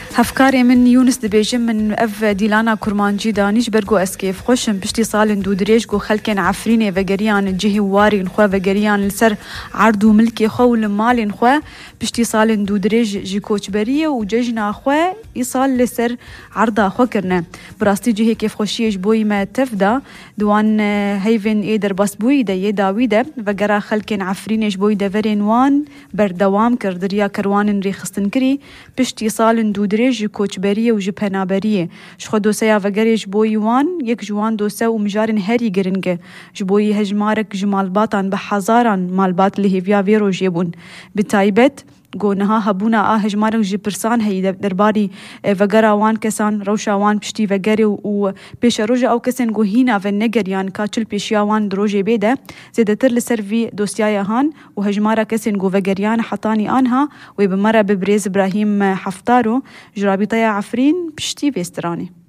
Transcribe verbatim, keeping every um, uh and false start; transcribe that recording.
هفكاري من يونس دبيجم من اف ديلانا كرمانجي دانيش برغو اسكيف خوشم بشتي صال دو دريجو خلكن عفريني وغريان جهي واري نخوا وغريان لسر عرضو ملكي خو لمال نخوا بشتي صال دو دريج جي كوچبريه وججنا خوا يصال لسر عرضا خو كرنا براستي جهي كيف خوشيش بوي ما تفدا دوان هيفن ايدر بس بوي دا يداويده وغرا خلكن عفرينيش بوي دفرين وان بردوام كردريا كروان ريخستن كري بشتي صال دو دريج كوچبريه وجي پنابريه شخو دوسيا وغريش بوي وان يك جوان دوسا ومجارن هري گرنگه جبوي هجمارك جمالباتان بحزاران مالبات لهيفيا فيرو جيبون بتايبت گونها هبونا آه هجمارن جي پرسان هي درباري وغرا وان كسان روشا وان پشتي وغري و پیش روجا او كسن گو هينا و نگريان كاچل پیشيا وان دروجي بيده زيدتر لسر في دوسيايا هان و هجمارا كسن گو وغريان حطاني انها و بمرا ببريز ابراهيم حفتارو جرابيطيا عفرين پشتي بيستراني